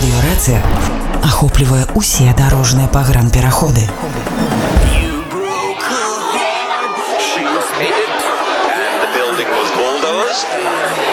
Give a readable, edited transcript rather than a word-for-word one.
Радыёрацыя ахоплівае ўсе дарожныя пагранпераходы. And the building was bulldozed.